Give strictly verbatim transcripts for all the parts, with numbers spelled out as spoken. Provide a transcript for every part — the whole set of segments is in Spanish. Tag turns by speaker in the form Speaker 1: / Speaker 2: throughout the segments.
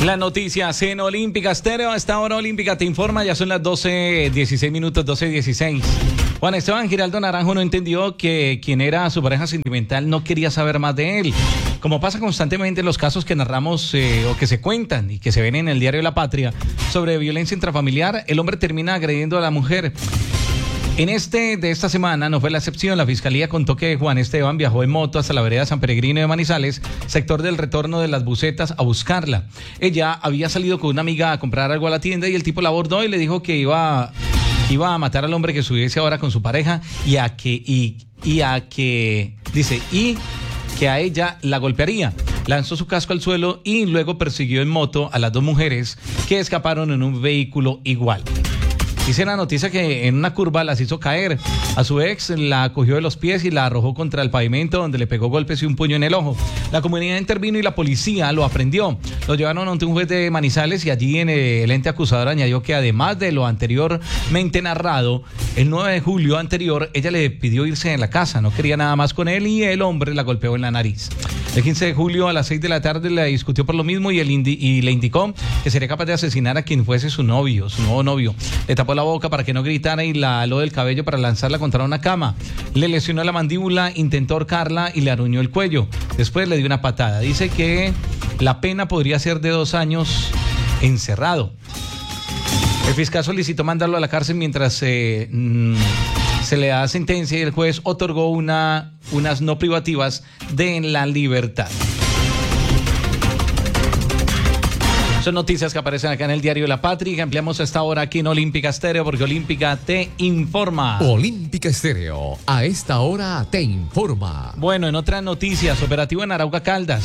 Speaker 1: Las noticias en Olímpica Estéreo. A esta hora Olímpica te informa, ya son las doce dieciséis minutos, doce dieciséis. Juan Esteban Giraldo Naranjo no entendió que quien era su pareja sentimental no quería saber más de él. Como pasa constantemente en los casos que narramos eh, o que se cuentan y que se ven en el diario La Patria sobre violencia intrafamiliar, el hombre termina agrediendo a la mujer. En este de esta semana no fue la excepción. La fiscalía contó que Juan Esteban viajó en moto hasta la vereda San Peregrino de Manizales, sector del retorno de las Bucetas, a buscarla. Ella había salido con una amiga a comprar algo a la tienda y el tipo la abordó y le dijo que iba, iba a matar al hombre que estuviese ahora con su pareja y a que, y, y a que, dice, y que a ella la golpearía. Lanzó su casco al suelo y luego persiguió en moto a las dos mujeres que escaparon en un vehículo igual. Dice la noticia que en una curva las hizo caer. A su ex la cogió de los pies y la arrojó contra el pavimento, donde le pegó golpes y un puño en el ojo. La comunidad intervino y la policía lo aprendió. Lo llevaron ante un juez de Manizales y allí en el ente acusador añadió que además de lo anteriormente narrado, el nueve de julio anterior ella le pidió irse de la casa, no quería nada más con él y el hombre la golpeó en la nariz. El quince de julio a las seis de la tarde le discutió por lo mismo y, el indi- y le indicó que sería capaz de asesinar a quien fuese su novio, su nuevo novio. Le tapó la boca para que no gritara y la aló del cabello para lanzarla contra una cama. Le lesionó la mandíbula, intentó ahorcarla y le aruñó el cuello. Después le dio una patada. Dice que la pena podría ser de dos años encerrado. El fiscal solicitó mandarlo a la cárcel mientras eh, mmm, se le da sentencia y el juez otorgó una, unas no privativas de la libertad. Son noticias que aparecen acá en el diario La Patria y que ampliamos a esta hora aquí en Olímpica Estéreo porque Olímpica te informa.
Speaker 2: Olímpica Estéreo, a esta hora te informa.
Speaker 1: Bueno, en otras noticias, operativo en Arauca Caldas.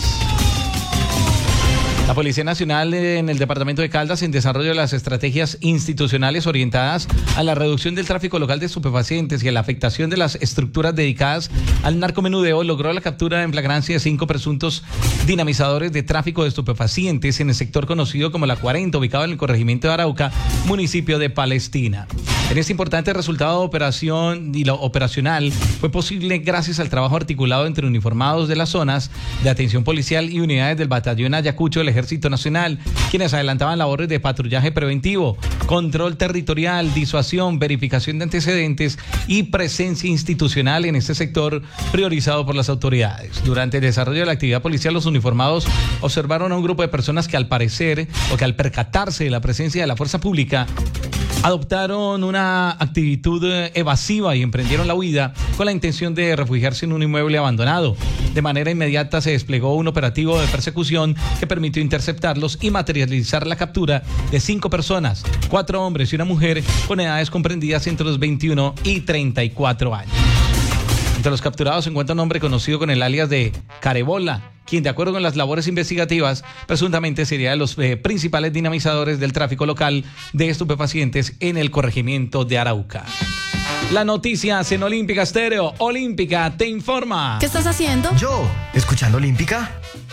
Speaker 1: La Policía Nacional en el departamento de Caldas, en desarrollo de las estrategias institucionales orientadas a la reducción del tráfico local de estupefacientes y a la afectación de las estructuras dedicadas al narcomenudeo, logró la captura en flagrancia de cinco presuntos dinamizadores de tráfico de estupefacientes en el sector conocido como La cuarenta, ubicado en el corregimiento de Arauca, municipio de Palestina. En este importante resultado de operación y lo operacional fue posible gracias al trabajo articulado entre uniformados de las zonas de atención policial y unidades del batallón Ayacucho del Ejército Nacional, quienes adelantaban labores de patrullaje preventivo, control territorial, disuasión, verificación de antecedentes y presencia institucional en este sector priorizado por las autoridades. Durante el desarrollo de la actividad policial, los uniformados observaron a un grupo de personas que al parecer o que al percatarse de la presencia de la fuerza pública adoptaron una actitud evasiva y emprendieron la huida con la intención de refugiarse en un inmueble abandonado. De manera inmediata se desplegó un operativo de persecución que permitió interceptarlos y materializar la captura de cinco personas, cuatro hombres y una mujer con edades comprendidas entre los veintiuno y treinta y cuatro años. Entre los capturados se encuentra un hombre conocido con el alias de Carebola, quien de acuerdo con las labores investigativas presuntamente sería de los eh, principales dinamizadores del tráfico local de estupefacientes en el corregimiento de Arauca. Las noticias en Olímpica Estéreo. Olímpica te informa.
Speaker 3: ¿Qué estás haciendo?
Speaker 4: Yo, escuchando Olímpica.